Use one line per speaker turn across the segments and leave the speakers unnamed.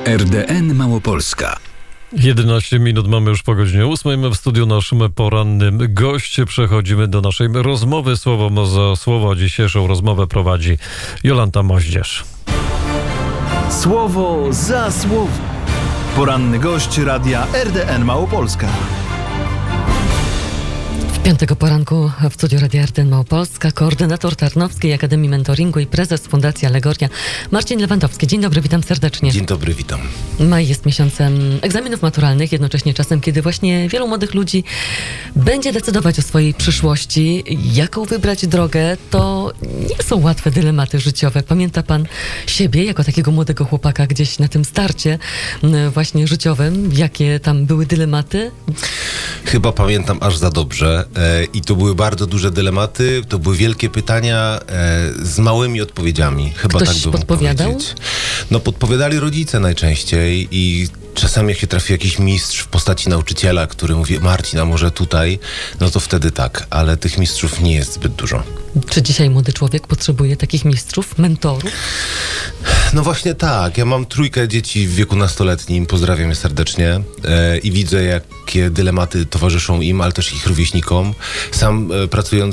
RDN Małopolska.
11 minut mamy już po godzinie 8. W studiu naszym porannym goście. Przechodzimy do naszej rozmowy. Słowo za słowo. Dzisiejszą rozmowę prowadzi Jolanta Moździerz.
Słowo za słowo. Poranny gość radia RDN Małopolska.
Piątego poranku w studiu Radia RDN Małopolska koordynator Tarnowskiej Akademii Mentoringu i prezes Fundacji Allegoria Marcin Lewandowski. Dzień dobry, witam serdecznie.
Dzień dobry, witam.
Maj jest miesiącem egzaminów maturalnych, jednocześnie czasem, kiedy właśnie wielu młodych ludzi będzie decydować o swojej przyszłości, jaką wybrać drogę. To nie są łatwe dylematy życiowe. Pamięta pan siebie jako takiego młodego chłopaka gdzieś na tym starcie właśnie życiowym? Jakie tam były dylematy?
Chyba pamiętam aż za dobrze. I to były bardzo duże dylematy, to były wielkie pytania z małymi odpowiedziami. Chyba
Ktoś
tak bym
podpowiadał?
mógł powiedzieć. No podpowiadali rodzice najczęściej i czasami jak się trafi jakiś mistrz w postaci nauczyciela, który mówi: Marcin, a może tutaj? No to wtedy tak, ale tych mistrzów nie jest zbyt dużo.
Czy dzisiaj młody człowiek potrzebuje takich mistrzów, mentorów?
No właśnie tak. Ja mam 3 dzieci w wieku nastoletnim, pozdrawiam je serdecznie i widzę, jakie dylematy towarzyszą im, ale też ich rówieśnikom. Sam pracując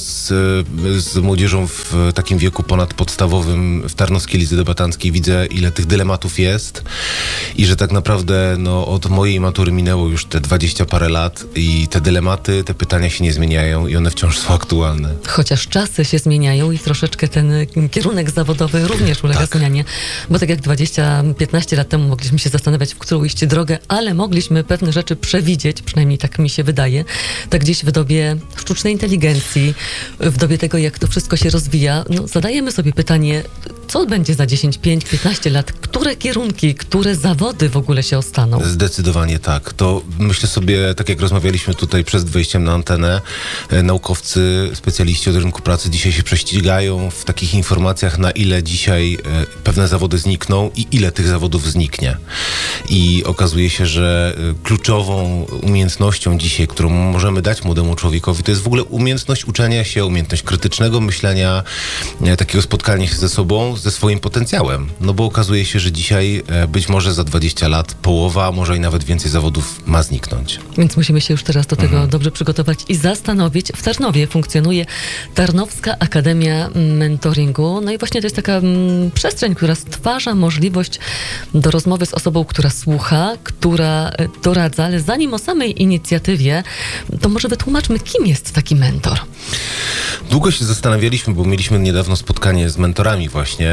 z młodzieżą w takim wieku ponadpodstawowym w Tarnowskiej Lidze Debatanckiej, widzę, ile tych dylematów jest i że tak naprawdę od mojej matury minęło już te 20 parę lat i te dylematy, te pytania się nie zmieniają i one wciąż są aktualne.
Chociaż czasy się zmieniają i troszeczkę ten kierunek zawodowy również ulega zmianie. Bo tak jak 20-15 lat temu mogliśmy się zastanawiać, w którą iść drogę, ale mogliśmy pewne rzeczy przewidzieć, przynajmniej tak mi się wydaje, tak gdzieś w dobie sztucznej inteligencji, w dobie tego, jak to wszystko się rozwija, zadajemy sobie pytanie, co będzie za 10, 5, 15 lat? Które kierunki, które zawody w ogóle się ostaną?
Zdecydowanie tak. To myślę sobie, tak jak rozmawialiśmy tutaj przed wejściem na antenę, naukowcy, specjaliści od rynku pracy dzisiaj się prześcigają w takich informacjach, na ile dzisiaj pewne zawody znikną i ile tych zawodów zniknie. I okazuje się, że kluczową umiejętnością dzisiaj, którą możemy dać młodemu człowiekowi, to jest w ogóle umiejętność uczenia się, umiejętność krytycznego myślenia, takiego spotkania się ze sobą, ze swoim potencjałem. No bo okazuje się, że dzisiaj być może za 20 lat połowa, może i nawet więcej zawodów ma zniknąć.
Więc musimy się już teraz do tego dobrze przygotować i zastanowić. W Tarnowie funkcjonuje Tarnowska Akademia Mentoringu. No i właśnie to jest taka przestrzeń, która stwarza możliwość do rozmowy z osobą, która słucha, która doradza, ale zanim o samej inicjatywie, to może wytłumaczmy, kim jest taki mentor.
Długo się zastanawialiśmy, bo mieliśmy niedawno spotkanie z mentorami właśnie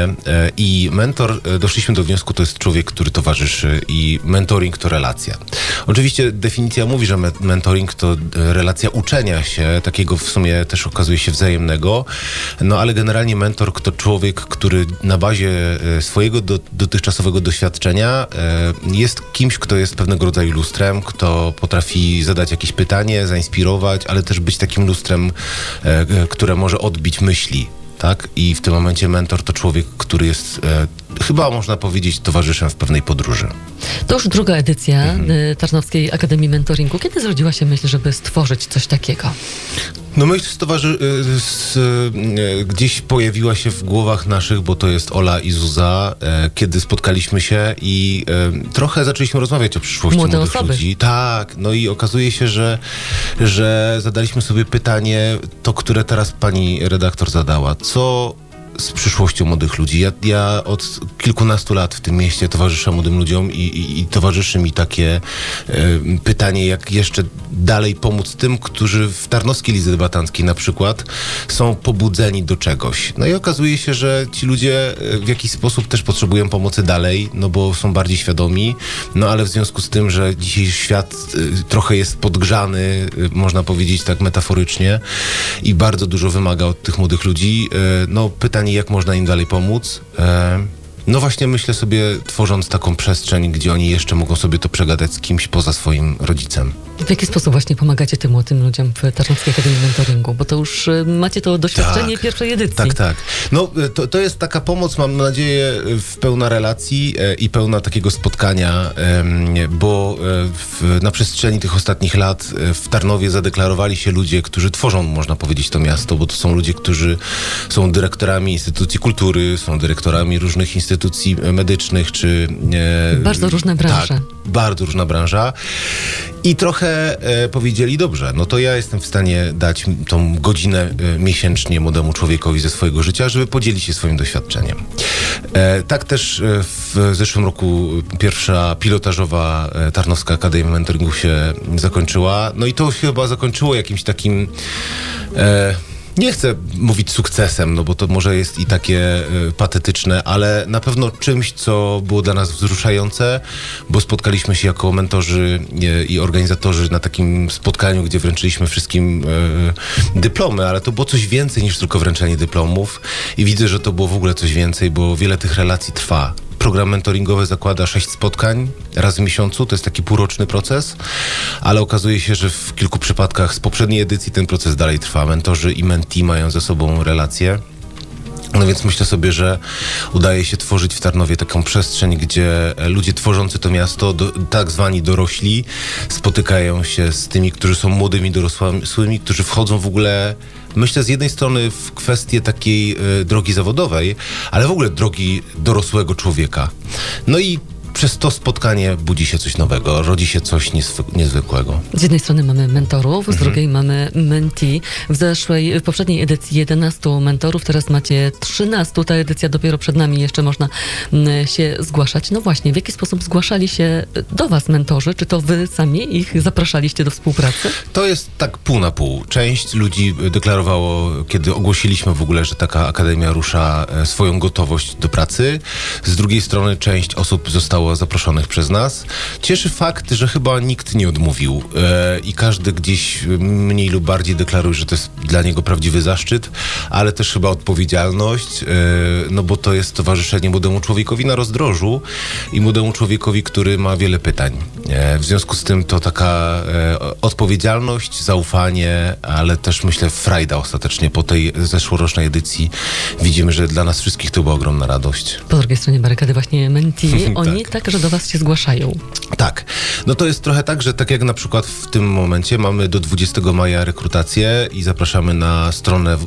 i mentor, doszliśmy do wniosku, to jest człowiek, który towarzyszy i mentoring to relacja. Oczywiście definicja mówi, że mentoring to relacja uczenia się, takiego w sumie też okazuje się wzajemnego, no ale generalnie mentor to człowiek, który na bazie swojego dotychczasowego doświadczenia jest kimś, kto jest pewnego rodzaju lustrem, kto potrafi zadać jakieś pytanie, zainspirować, ale też być takim lustrem, które może odbić myśli. Tak? I w tym momencie mentor to człowiek, który jest chyba można powiedzieć towarzyszem w pewnej podróży.
To już 2. edycja Tarnowskiej Akademii Mentoringu. Kiedy zrodziła się myśl, żeby stworzyć coś takiego?
No myśl gdzieś pojawiła się w głowach naszych, bo to jest Ola i Zuza, kiedy spotkaliśmy się i trochę zaczęliśmy rozmawiać o przyszłości młodych ludzi. Tak, no i okazuje się, że zadaliśmy sobie pytanie, to które teraz pani redaktor zadała. Co z przyszłością młodych ludzi? Ja od kilkunastu lat w tym mieście towarzyszę młodym ludziom i towarzyszy mi takie pytanie, jak jeszcze dalej pomóc tym, którzy w Tarnowskiej Lidze Debatanckiej na przykład są pobudzeni do czegoś. No i okazuje się, że ci ludzie w jakiś sposób też potrzebują pomocy dalej, no bo są bardziej świadomi, no ale w związku z tym, że dzisiejszy świat trochę jest podgrzany, można powiedzieć tak metaforycznie i bardzo dużo wymaga od tych młodych ludzi, no pytanie, jak można im dalej pomóc? No właśnie myślę sobie, tworząc taką przestrzeń, gdzie oni jeszcze mogą sobie to przegadać z kimś poza swoim rodzicem.
W jaki sposób właśnie pomagacie tym młodym ludziom w Tarnowskiej Akademii Mentoringu? Bo to już macie to doświadczenie pierwszej edycji.
Tak. No to jest taka pomoc, mam nadzieję, w pełna relacji i pełna takiego spotkania, bo na przestrzeni tych ostatnich lat w Tarnowie zadeklarowali się ludzie, którzy tworzą, można powiedzieć, to miasto, bo to są ludzie, którzy są dyrektorami instytucji kultury, są dyrektorami różnych instytucji instytucji medycznych, czy...
Bardzo różne branże.
Tak, bardzo różna branża. I trochę powiedzieli, dobrze, no to ja jestem w stanie dać tą godzinę miesięcznie młodemu człowiekowi ze swojego życia, żeby podzielić się swoim doświadczeniem. Tak też w zeszłym roku pierwsza pilotażowa Tarnowska Akademia Mentoringu się zakończyła. No i to się chyba zakończyło jakimś takim... Nie chcę mówić sukcesem, no bo to może jest i takie patetyczne, ale na pewno czymś, co było dla nas wzruszające, bo spotkaliśmy się jako mentorzy i organizatorzy na takim spotkaniu, gdzie wręczyliśmy wszystkim dyplomy, ale to było coś więcej niż tylko wręczenie dyplomów i widzę, że to było w ogóle coś więcej, bo wiele tych relacji trwa. Program mentoringowy zakłada 6 spotkań raz w miesiącu, to jest taki półroczny proces, ale okazuje się, że w kilku przypadkach z poprzedniej edycji ten proces dalej trwa. Mentorzy i mentee mają ze sobą relacje. No więc myślę sobie, że udaje się tworzyć w Tarnowie taką przestrzeń, gdzie ludzie tworzący to miasto, tak zwani dorośli, spotykają się z tymi, którzy są młodymi dorosłymi, którzy wchodzą w ogóle, myślę, z jednej strony w kwestię takiej drogi zawodowej, ale w ogóle drogi dorosłego człowieka. No i przez to spotkanie budzi się coś nowego, rodzi się coś niezwykłego.
Z jednej strony mamy mentorów, z drugiej mamy mentee. W poprzedniej edycji 11 mentorów, teraz macie 13. Ta edycja dopiero przed nami, jeszcze można się zgłaszać. No właśnie, w jaki sposób zgłaszali się do was mentorzy? Czy to wy sami ich zapraszaliście do współpracy?
To jest tak pół na pół. Część ludzi deklarowało, kiedy ogłosiliśmy w ogóle, że taka akademia rusza, swoją gotowość do pracy. Z drugiej strony część osób zostało zaproszonych przez nas. Cieszy fakt, że chyba nikt nie odmówił i każdy gdzieś mniej lub bardziej deklaruje, że to jest dla niego prawdziwy zaszczyt, ale też chyba odpowiedzialność, no bo to jest towarzyszenie młodemu człowiekowi na rozdrożu i młodemu człowiekowi, który ma wiele pytań. W związku z tym to taka odpowiedzialność, zaufanie, ale też myślę frajda ostatecznie po tej zeszłorocznej edycji. Widzimy, że dla nas wszystkich to była ogromna radość.
Po drugiej stronie barykady właśnie mentee, oni tak, że do was się zgłaszają.
Tak. No to jest trochę tak, że tak jak na przykład w tym momencie mamy do 20 maja rekrutację i zapraszamy na stronę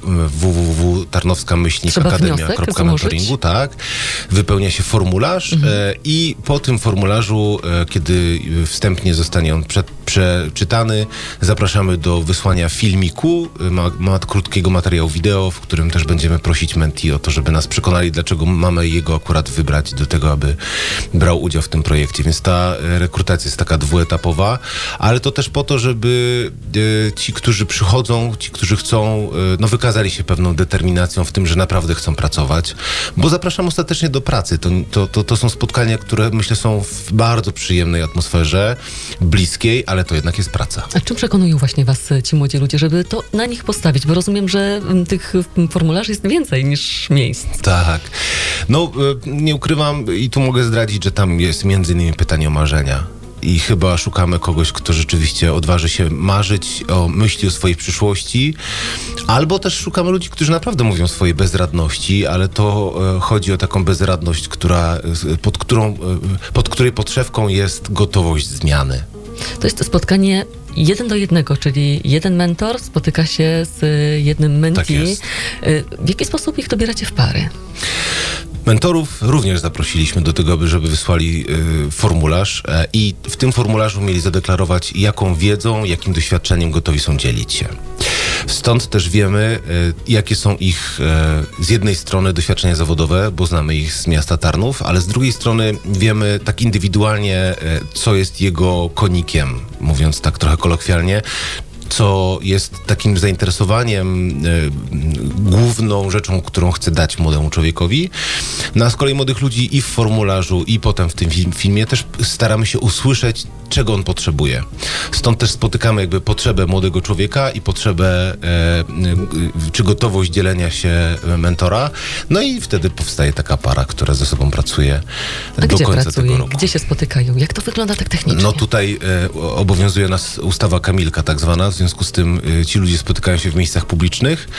www.tarnowska-akademia.mentoringu, tak. Wypełnia się formularz i po tym formularzu, kiedy wstępnie zostanie on przeczytany, zapraszamy do wysłania filmiku, krótkiego materiału wideo, w którym też będziemy prosić mentee o to, żeby nas przekonali, dlaczego mamy jego akurat wybrać do tego, aby brał udział w tym projekcie, więc ta rekrutacja jest taka dwuetapowa, ale to też po to, żeby ci, którzy przychodzą, ci, którzy chcą, no wykazali się pewną determinacją w tym, że naprawdę chcą pracować, bo zapraszam ostatecznie do pracy. To są spotkania, które myślę są w bardzo przyjemnej atmosferze, bliskiej, ale to jednak jest praca.
A czym przekonują właśnie was ci młodzi ludzie, żeby to na nich postawić? Bo rozumiem, że tych formularzy jest więcej niż miejsc.
Tak. No, nie ukrywam i tu mogę zdradzić, że tam jest między innymi pytanie o marzenia. I chyba szukamy kogoś, kto rzeczywiście odważy się marzyć, myśli o swojej przyszłości, albo też szukamy ludzi, którzy naprawdę mówią o swojej bezradności, ale to chodzi o taką bezradność, pod której podszewką jest gotowość zmiany.
To jest to spotkanie 1 do 1, czyli jeden mentor spotyka się z jednym mentee.
Tak jest.
W jaki sposób ich dobieracie w pary?
Mentorów również zaprosiliśmy do tego, żeby wysłali formularz i w tym formularzu mieli zadeklarować, jaką wiedzą, jakim doświadczeniem gotowi są dzielić się. Stąd też wiemy, jakie są ich z jednej strony doświadczenia zawodowe, bo znamy ich z miasta Tarnów, ale z drugiej strony wiemy tak indywidualnie, co jest jego konikiem, mówiąc tak trochę kolokwialnie, co jest takim zainteresowaniem, główną rzeczą, którą chcę dać młodemu człowiekowi. No a z kolei młodych ludzi i w formularzu, i potem w tym filmie też staramy się usłyszeć, czego on potrzebuje. Stąd też spotykamy jakby potrzebę młodego człowieka i potrzebę, czy gotowość dzielenia się mentora. No i wtedy powstaje taka para, która ze sobą pracuje do końca tego roku.
Gdzie się spotykają? Jak to wygląda tak technicznie?
No tutaj obowiązuje nas ustawa Kamilka tak zwana, w związku z tym ci ludzie spotykają się w miejscach publicznych.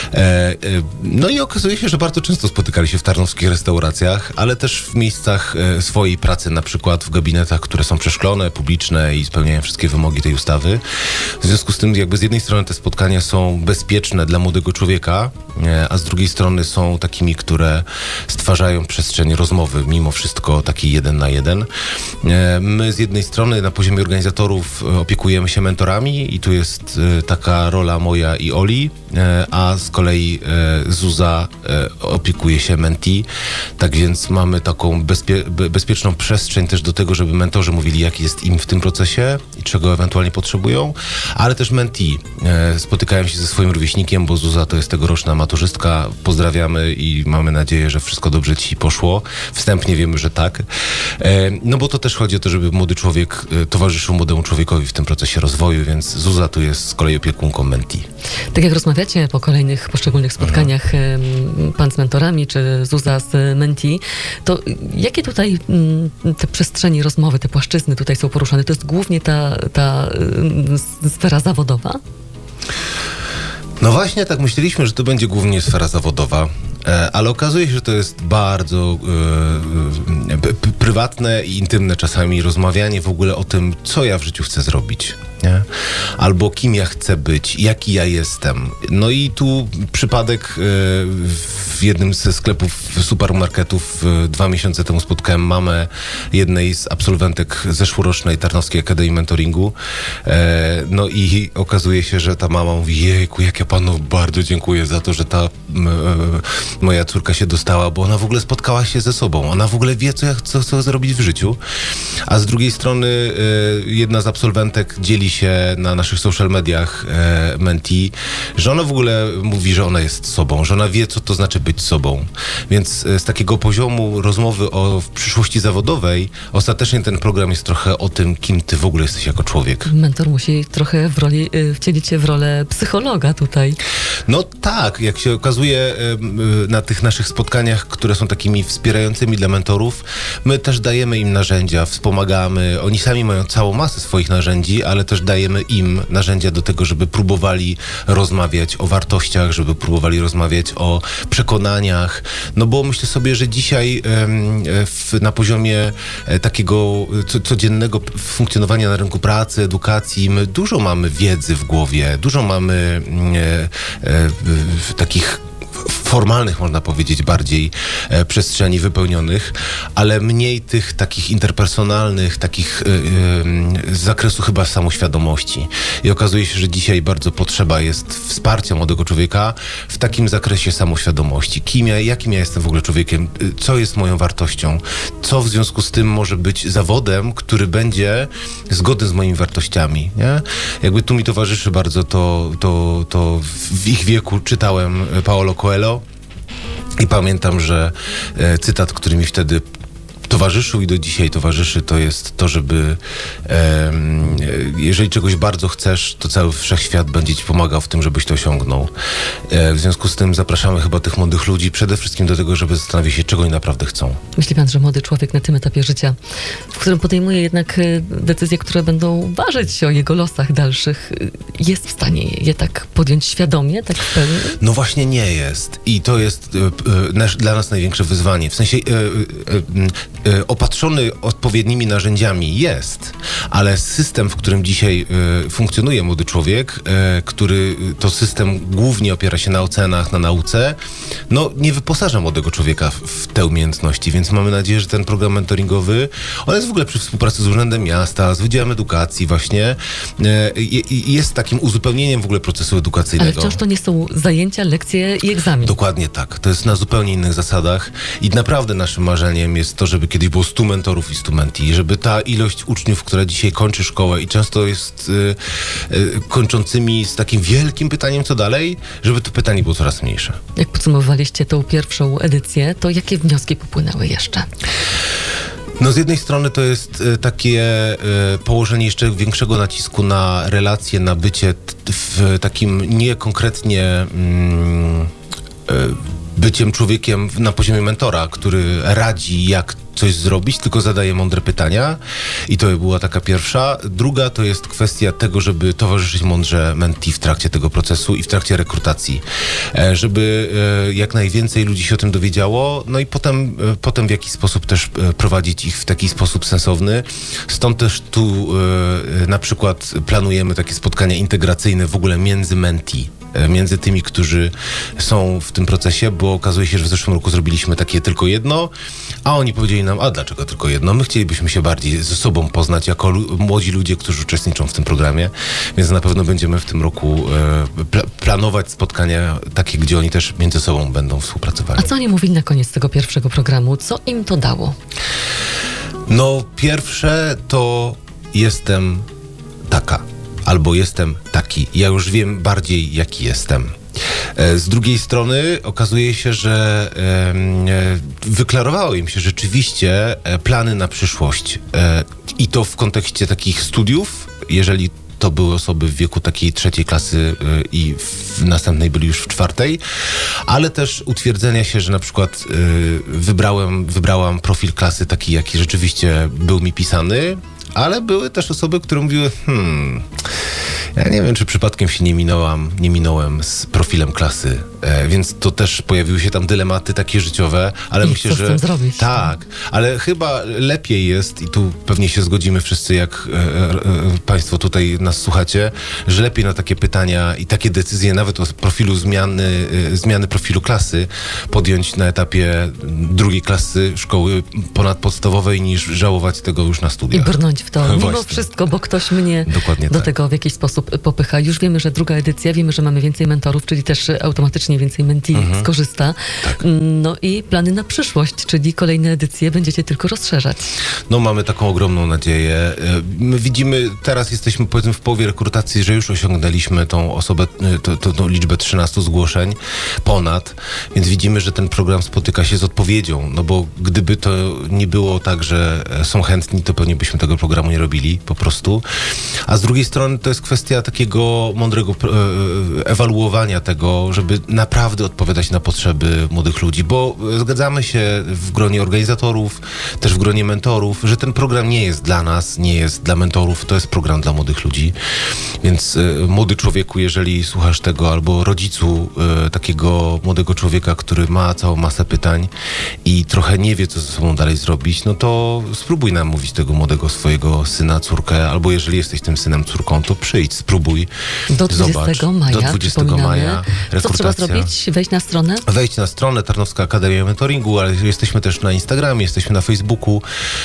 No i okazuje się, że bardzo często spotykali się w tarnowskich restauracjach, ale też w miejscach swojej pracy, na przykład w gabinetach, które są przeszklone, publiczne i spełniają wszystkie wymogi tej ustawy. W związku z tym jakby z jednej strony te spotkania są bezpieczne dla młodego człowieka, a z drugiej strony są takimi, które stwarzają przestrzeń rozmowy, mimo wszystko taki 1 na 1. My z jednej strony na poziomie organizatorów opiekujemy się mentorami i tu jest taka rola moja i Oli, a z kolei Zuza opiekuje się mentee. Tak więc mamy taką bezpieczną przestrzeń też do tego, żeby mentorzy mówili, jak jest im w tym procesie i czego ewentualnie potrzebują, ale też mentee spotykają się ze swoim rówieśnikiem, bo Zuza to jest tegoroczna maturzystka. Pozdrawiamy i mamy nadzieję, że wszystko dobrze ci poszło. Wstępnie wiemy, że tak. No bo to też chodzi o to, żeby młody człowiek towarzyszył młodemu człowiekowi w tym procesie rozwoju, więc Zuza tu jest z kolei opiekunką mentee.
Tak jak rozmawiacie po kolejnych poszczególnych spotkaniach, pan z mentorami, czy Zuza z mentee, to jakie tutaj te przestrzenie rozmowy, te płaszczyzny tutaj są poruszane? To jest głównie ta sfera zawodowa?
No właśnie tak myśleliśmy, że to będzie głównie sfera zawodowa, ale okazuje się, że to jest bardzo prywatne i intymne czasami rozmawianie w ogóle o tym, co ja w życiu chcę zrobić. Nie? Albo kim ja chcę być, jaki ja jestem. No i tu przypadek w jednym ze sklepów supermarketów 2 miesiące temu spotkałem mamę jednej z absolwentek zeszłorocznej Tarnowskiej Akademii Mentoringu. No i okazuje się, że ta mama mówi: jejku, jak ja panu bardzo dziękuję za to, że ta moja córka się dostała, bo ona w ogóle spotkała się ze sobą. Ona w ogóle wie, co chce zrobić w życiu. A z drugiej strony jedna z absolwentek dzieli się na naszych social mediach mentee, że ona w ogóle mówi, że ona jest sobą, że ona wie, co to znaczy być sobą. Więc z takiego poziomu rozmowy o przyszłości zawodowej ostatecznie ten program jest trochę o tym, kim ty w ogóle jesteś jako człowiek.
Mentor musi trochę wcielić się w rolę psychologa tutaj.
No tak, jak się okazuje na tych naszych spotkaniach, które są takimi wspierającymi dla mentorów, my też dajemy im narzędzia, wspomagamy. Oni sami mają całą masę swoich narzędzi, ale też dajemy im narzędzia do tego, żeby próbowali rozmawiać o wartościach, żeby próbowali rozmawiać o przekonaniach. No bo myślę sobie, że dzisiaj na poziomie takiego codziennego funkcjonowania na rynku pracy, edukacji, my dużo mamy wiedzy w głowie, dużo mamy takich formalnych, można powiedzieć, bardziej przestrzeni wypełnionych, ale mniej tych takich interpersonalnych, takich z zakresu chyba samoświadomości. I okazuje się, że dzisiaj bardzo potrzeba jest wsparcia młodego człowieka w takim zakresie samoświadomości. Jakim ja jestem w ogóle człowiekiem? Co jest moją wartością? Co w związku z tym może być zawodem, który będzie zgodny z moimi wartościami? Nie? Jakby tu mi towarzyszy bardzo to w ich wieku czytałem Paulo Coelho i pamiętam, że cytat, który mi wtedy towarzyszył i do dzisiaj towarzyszy, to jest to, żeby jeżeli czegoś bardzo chcesz, to cały wszechświat będzie ci pomagał w tym, żebyś to osiągnął. W związku z tym zapraszamy chyba tych młodych ludzi przede wszystkim do tego, żeby zastanowić się, czego oni naprawdę chcą.
Myśli pan, że młody człowiek na tym etapie życia, w którym podejmuje jednak decyzje, które będą ważyć o jego losach dalszych, jest w stanie je tak podjąć świadomie, tak w pełni?
No właśnie nie jest. I to jest dla nas największe wyzwanie. W sensie opatrzony odpowiednimi narzędziami jest, ale system, w którym dzisiaj funkcjonuje młody człowiek, który to system głównie opiera się na ocenach, na nauce, no nie wyposaża młodego człowieka w te umiejętności, więc mamy nadzieję, że ten program mentoringowy, on jest w ogóle przy współpracy z Urzędem Miasta, z Wydziałem Edukacji właśnie, jest takim uzupełnieniem w ogóle procesu edukacyjnego.
Ale wciąż to nie są zajęcia, lekcje i egzamin.
Dokładnie tak. To jest na zupełnie innych zasadach i naprawdę naszym marzeniem jest to, żeby kiedyś było 100 mentorów i 100 mentee, żeby ta ilość uczniów, która dzisiaj kończy szkołę i często jest kończącymi z takim wielkim pytaniem, co dalej, żeby to pytanie było coraz mniejsze.
Jak podsumowaliście tą pierwszą edycję, to jakie wnioski popłynęły jeszcze?
No z jednej strony to jest takie położenie jeszcze większego nacisku na relacje, na bycie w takim nie konkretnie byciem człowiekiem na poziomie mentora, który radzi, jak coś zrobić, tylko zadaje mądre pytania i to była taka pierwsza. Druga to jest kwestia tego, żeby towarzyszyć mądrze mentee w trakcie tego procesu i w trakcie rekrutacji, żeby jak najwięcej ludzi się o tym dowiedziało, no i potem w jakiś sposób też prowadzić ich w taki sposób sensowny. Stąd też tu na przykład planujemy takie spotkania integracyjne w ogóle między mentee, między tymi, którzy są w tym procesie, bo okazuje się, że w zeszłym roku zrobiliśmy takie tylko jedno, a oni powiedzieli nam, a dlaczego tylko jedno? My chcielibyśmy się bardziej ze sobą poznać jako młodzi ludzie, którzy uczestniczą w tym programie, więc na pewno będziemy w tym roku planować spotkania takie, gdzie oni też między sobą będą współpracowali.
A co oni mówili na koniec tego pierwszego programu? Co im to dało?
No, pierwsze to jestem taka. Albo jestem taki. Ja już wiem bardziej, jaki jestem. Z drugiej strony okazuje się, że wyklarowało im się rzeczywiście plany na przyszłość. I to w kontekście takich studiów, jeżeli to były osoby w wieku takiej 3. klasy i w następnej byli już w 4, ale też utwierdzenia się, że na przykład wybrałam profil klasy taki, jaki rzeczywiście był mi pisany, ale były też osoby, które mówiły, ja nie wiem, czy przypadkiem się nie minąłem z profilem klasy, więc to też pojawiły się tam dylematy takie życiowe, ale myślę,
że... Co z tym zrobić?
Tak, ale chyba lepiej jest, i tu pewnie się zgodzimy wszyscy, jak państwo tutaj nas słuchacie, że lepiej na takie pytania i takie decyzje, nawet o profilu zmiany profilu klasy, podjąć na etapie 2. klasy szkoły ponadpodstawowej, niż żałować tego już na studiach.
I brnąć w to mimo wszystko, bo ktoś mnie do tego w jakiś sposób popycha. Już wiemy, że 2. edycja, wiemy, że mamy więcej mentorów, czyli też automatycznie więcej mentee skorzysta. Tak. No i plany na przyszłość, czyli kolejne edycje będziecie tylko rozszerzać.
No mamy taką ogromną nadzieję. My widzimy, teraz jesteśmy powiedzmy w połowie rekrutacji, że już osiągnęliśmy tą osobę, tą liczbę 13 zgłoszeń ponad, więc widzimy, że ten program spotyka się z odpowiedzią, no bo gdyby to nie było tak, że są chętni, to pewnie byśmy tego programu nie robili po prostu. A z drugiej strony to jest kwestia takiego mądrego ewaluowania tego, żeby naprawdę odpowiadać na potrzeby młodych ludzi, bo zgadzamy się w gronie organizatorów, też w gronie mentorów, że ten program nie jest dla nas, nie jest dla mentorów, to jest program dla młodych ludzi. Więc młody człowieku, jeżeli słuchasz tego, albo rodzicu takiego młodego człowieka, który ma całą masę pytań i trochę nie wie, co ze sobą dalej zrobić, no to spróbuj namówić tego młodego swojego syna, córkę, albo jeżeli jesteś tym synem, córką, to przyjdź, spróbuj,
do 20 maja,
do 20 maja.
Co trzeba zrobić? Wejść na stronę?
Wejść na stronę Tarnowska Akademia Mentoringu, ale jesteśmy też na Instagramie, jesteśmy na Facebooku.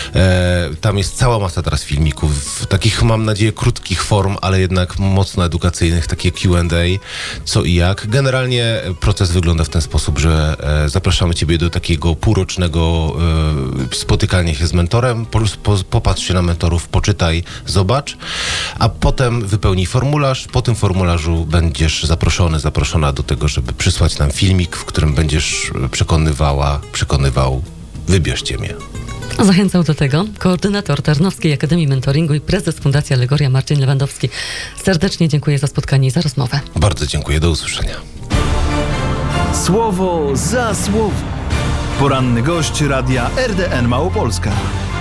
Tam jest cała masa teraz filmików, takich mam nadzieję krótkich form, ale jednak mocno edukacyjnych, takie Q&A, co i jak. Generalnie proces wygląda w ten sposób, że zapraszamy Ciebie do takiego półrocznego spotykania się z mentorem, popatrz się na mentorów, poczytaj, zobacz, a potem wypełnij formularz. Po tym formularzu będziesz zaproszona do tego, żeby przysłać nam filmik, w którym będziesz przekonywał, wybierzcie mnie.
Zachęcał do tego koordynator Tarnowskiej Akademii Mentoringu i prezes Fundacji Alegoria Marcin Lewandowski. Serdecznie dziękuję za spotkanie i za rozmowę.
Bardzo dziękuję, do usłyszenia.
Słowo za słowo. Poranny gość Radia RDN Małopolska.